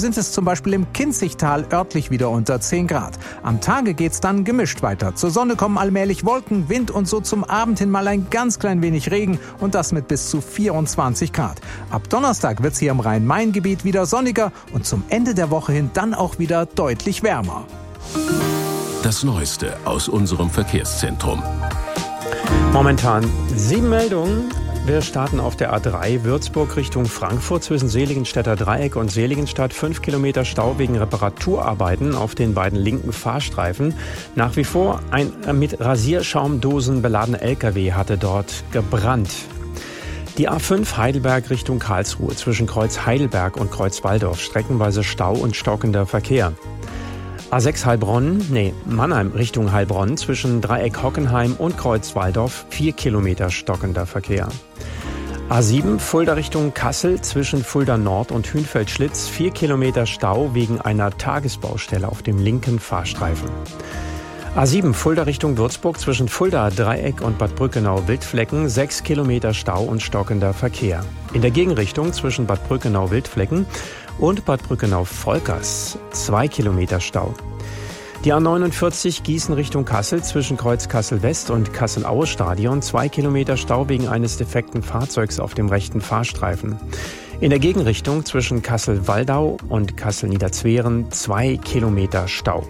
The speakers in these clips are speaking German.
sind es zum Beispiel im Kinzigtal örtlich wieder unter 10 Grad. Am Tage geht's dann gemischt weiter. Zur Sonne kommen allmählich Wolken, Wind und so zum Abend hin mal ein ganz klein wenig Regen und das mit bis zu 24 Grad. Ab Donnerstag wird's hier im Rhein-Main-Gebiet wieder sonniger und zum Ende der Woche hin dann auch wieder deutlich wärmer. Das Neueste aus unserem Verkehrszentrum. Momentan 7 Meldungen. Wir starten auf der A3 Würzburg Richtung Frankfurt zwischen Seligenstädter Dreieck und Seligenstadt. 5 Kilometer Stau wegen Reparaturarbeiten auf den beiden linken Fahrstreifen. Nach wie vor ein mit Rasierschaumdosen beladener LKW hatte dort gebrannt. Die A5 Heidelberg Richtung Karlsruhe zwischen Kreuz Heidelberg und Kreuz Walldorf. Streckenweise Stau und stockender Verkehr. A6 Mannheim Richtung Heilbronn zwischen Dreieck Hockenheim und Kreuz Walldorf 4 Kilometer stockender Verkehr. A7 Fulda Richtung Kassel zwischen Fulda Nord und Hünfeld-Schlitz 4 Kilometer Stau wegen einer Tagesbaustelle auf dem linken Fahrstreifen. A7 Fulda Richtung Würzburg zwischen Fulda Dreieck und Bad Brückenau-Wildflecken 6 Kilometer Stau und stockender Verkehr. In der Gegenrichtung zwischen Bad Brückenau-Wildflecken und Bad Brückenau-Volkers 2 Kilometer Stau. Die A49 Gießen Richtung Kassel zwischen Kreuz Kassel-West und Kassel-Aue-Stadion 2 Kilometer Stau wegen eines defekten Fahrzeugs auf dem rechten Fahrstreifen. In der Gegenrichtung zwischen Kassel-Waldau und Kassel-Niederzweren 2 Kilometer Stau.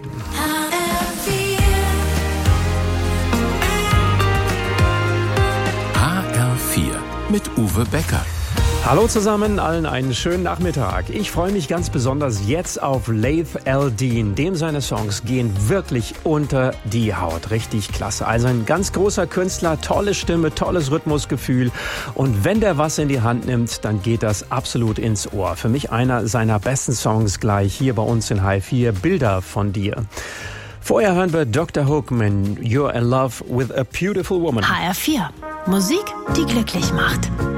HR4 mit Uwe Becker. Hallo zusammen, allen einen schönen Nachmittag. Ich freue mich ganz besonders jetzt auf Laith Al-Deen. Dem seine Songs gehen wirklich unter die Haut. Richtig klasse. Also ein ganz großer Künstler, tolle Stimme, tolles Rhythmusgefühl. Und wenn der was in die Hand nimmt, dann geht das absolut ins Ohr. Für mich einer seiner besten Songs gleich hier bei uns in HR4, Bilder von dir. Vorher hören wir Dr. Hookman, You're in Love with a Beautiful Woman. HR4, Musik, die glücklich macht.